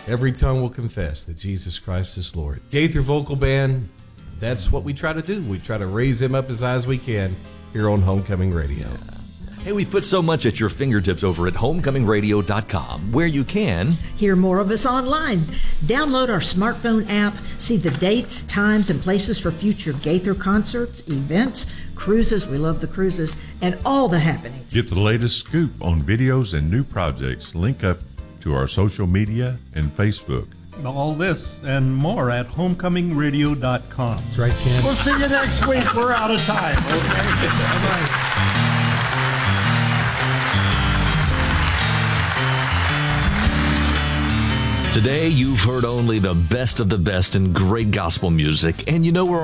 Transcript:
Every tongue will confess that Jesus Christ is Lord. Gaither Vocal Band, that's what we try to do. We try to raise him up as high as we can here on Homecoming Radio. Hey, we've put so much at your fingertips over at homecomingradio.com, where you can hear more of us online. Download our smartphone app, see the dates, times, and places for future Gaither concerts, events, cruises, we love the cruises, and all the happenings. Get the latest scoop on videos and new projects. Link up to our social media and Facebook. All this and more at homecomingradio.com. That's right, Ken. We'll see you next week. We're out of time. Okay? Bye-bye. Today, you've heard only the best of the best in great gospel music, and you know we're